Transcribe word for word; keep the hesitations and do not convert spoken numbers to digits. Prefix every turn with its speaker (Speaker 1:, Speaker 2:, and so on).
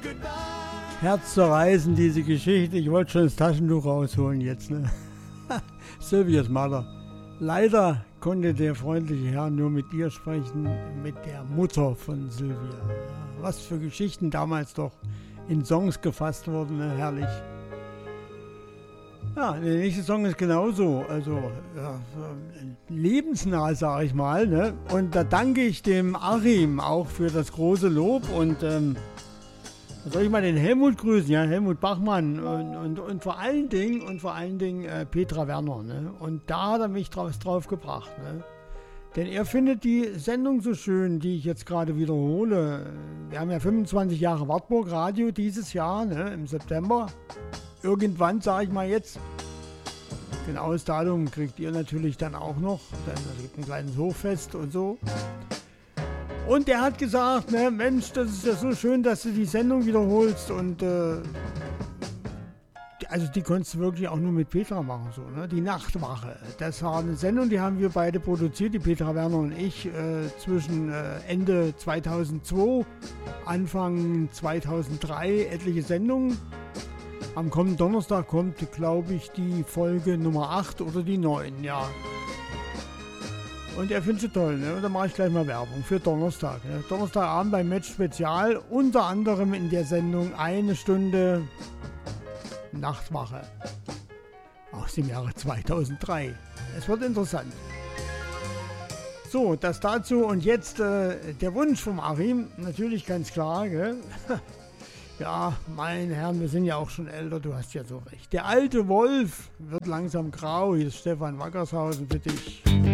Speaker 1: Herzzerreißend, diese Geschichte. Ich wollte schon das Taschentuch rausholen jetzt, ne? Sylvias Mutter. Leider konnte der freundliche Herr nur mit ihr sprechen, mit der Mutter von Sylvia. Was für Geschichten damals doch in Songs gefasst wurden, ne? Herrlich. Ja, der nächste Song ist genauso, also ja, lebensnah, sage ich mal, ne? Und da danke ich dem Achim auch für das große Lob und ähm, soll ich mal den Helmut grüßen, ja, Helmut Bachmann und, und, und vor allen Dingen und vor allen Dingen äh, Petra Werner, ne? Und da hat er mich drauf, drauf gebracht, ne? Denn er findet die Sendung so schön, die ich jetzt gerade wiederhole. Wir haben ja fünfundzwanzig Jahre Wartburg Radio dieses Jahr, ne, im September. Irgendwann, sage ich mal jetzt. Genaues Datum kriegt ihr natürlich dann auch noch, denn es gibt ein kleines Hochfest und so. Und er hat gesagt, ne, Mensch, das ist ja so schön, dass du die Sendung wiederholst und äh, also die konntest du wirklich auch nur mit Petra machen, so, ne? Die Nachtwache. Das war eine Sendung, die haben wir beide produziert, die Petra Werner und ich, äh, zwischen äh, Ende zweitausendzwei, Anfang zweitausenddrei, etliche Sendungen. Am kommenden Donnerstag kommt, glaube ich, die Folge Nummer acht oder die neun, ja. Und er findet sie toll, ne? Und da mache ich gleich mal Werbung für Donnerstag. Ne? Donnerstagabend beim Match Spezial, unter anderem in der Sendung eine Stunde Nachtwache aus dem Jahre zweitausenddrei. Es wird interessant. So, das dazu und jetzt äh, der Wunsch vom Achim, natürlich ganz klar, gell? Ja, meine Herren, wir sind ja auch schon älter, du hast ja so recht. Der alte Wolf wird langsam grau, hier ist Stefan Wackershausen für dich.